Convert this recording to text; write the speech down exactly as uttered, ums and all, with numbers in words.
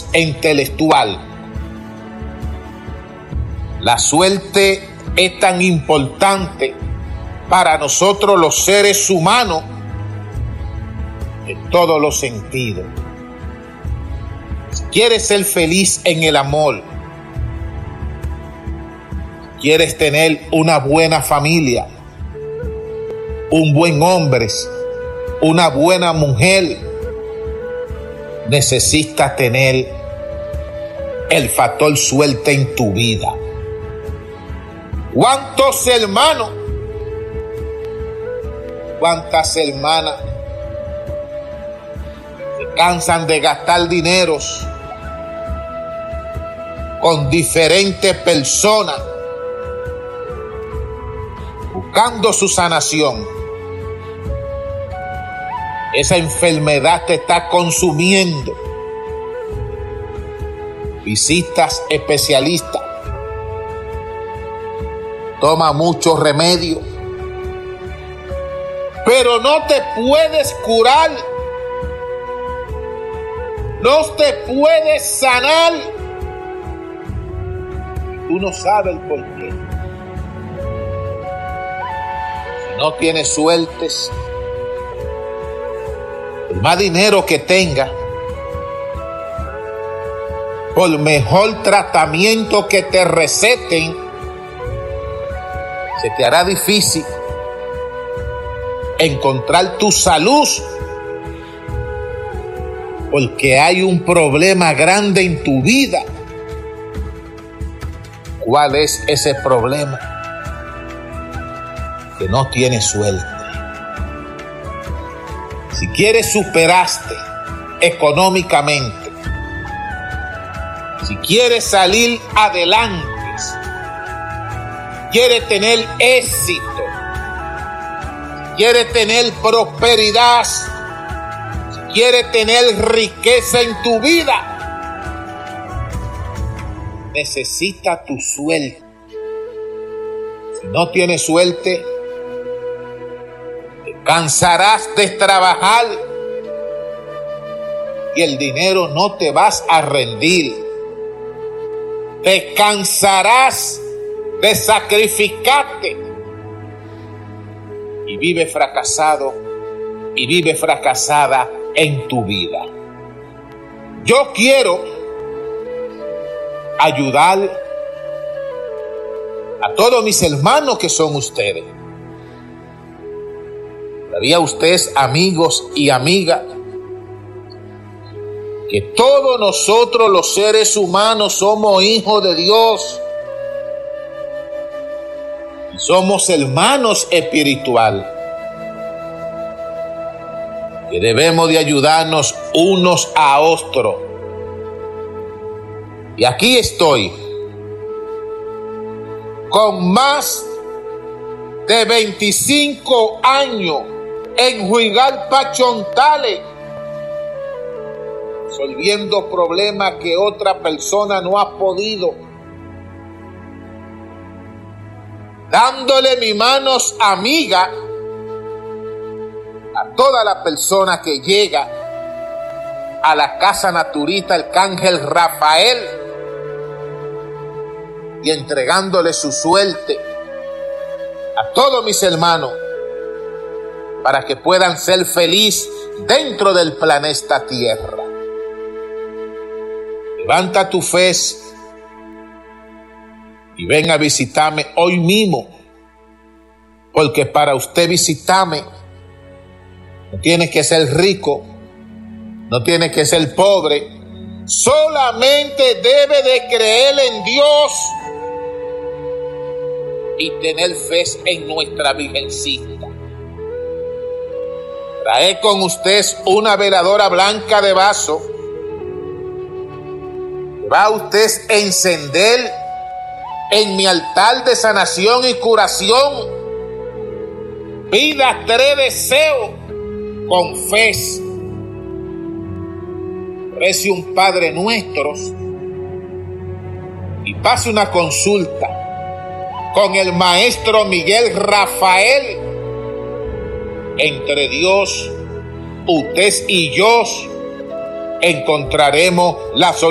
menos intelectual. La suerte es tan importante para nosotros los seres humanos en todos los sentidos. Si quieres ser feliz en el amor, si quieres tener una buena familia, un buen hombre, una buena mujer, necesitas tener el factor suerte en tu vida. ¿Cuántos hermanos, cuántas hermanas se cansan de gastar dineros con diferentes personas buscando su sanación? Esa enfermedad te está consumiendo. Visitas especialistas. Toma mucho remedio. Pero no te puedes curar. No te puedes sanar. Tú no sabes el por qué. Si no tienes suertes, por más dinero que tenga, por mejor tratamiento que te receten, se te hará difícil encontrar tu salud, porque hay un problema grande en tu vida. ¿Cuál es ese problema? Que no tienes suerte. Si quieres superarte económicamente, si quieres salir adelante, si quieres tener éxito, si quieres tener prosperidad, si quieres tener riqueza en tu vida, necesitas tu suerte. Si no tienes suerte, te cansarás de trabajar y el dinero no te vas a rendir. Te cansarás de sacrificarte y vive fracasado y vive fracasada en tu vida. Yo quiero ayudar a todos mis hermanos que son ustedes. ¿Sabía ustedes, amigos y amigas, que todos nosotros los seres humanos somos hijos de Dios? Y somos hermanos espirituales, que debemos de ayudarnos unos a otros. Y aquí estoy, con más de veinticinco años en Juigalpa, Chontales, resolviendo problemas que otra persona no ha podido, dándole mis manos amigas a toda la persona que llega a la casa naturista Arcángel Rafael y entregándole su suerte a todos mis hermanos para que puedan ser felices dentro del planeta Tierra. Levanta tu fe y ven a visitarme hoy mismo, porque para usted visitarme no tiene que ser rico, no tiene que ser pobre, solamente debe de creer en Dios y tener fe en nuestra Virgencita. Trae con usted una veladora blanca de vaso. Va usted a encender en mi altar de sanación y curación. Pida tres deseos con fe. Rece un Padre Nuestro y pase una consulta con el maestro Miguel Rafael. Entre Dios, usted y yo encontraremos la solución.